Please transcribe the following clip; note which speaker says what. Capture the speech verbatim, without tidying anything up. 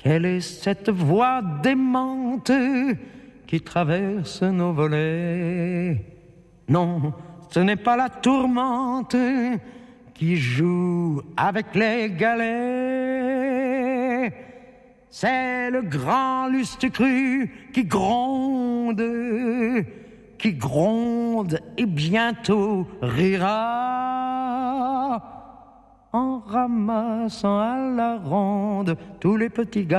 Speaker 1: Quelle est cette voix démente qui traverse nos volets? Non, ce n'est pas la tourmente qui joue avec les galets. C'est le grand lustre cru qui gronde, qui gronde et bientôt rira en ramassant à la ronde tous les petits gars.